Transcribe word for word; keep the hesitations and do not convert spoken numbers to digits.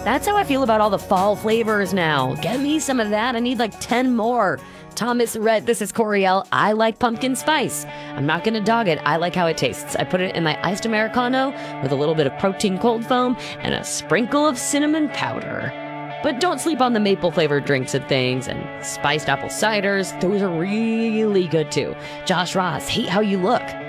That's how I feel about all the fall flavors now. Get me some of that. I need like ten more. Thomas Rhett, this is Coriel. I like pumpkin spice. I'm not going to dog it. I like how it tastes. I put it in my iced Americano with a little bit of protein cold foam and a sprinkle of cinnamon powder. But don't sleep on the maple flavored drinks and things and spiced apple ciders. Those are really good too. Josh Ross, hate how you look.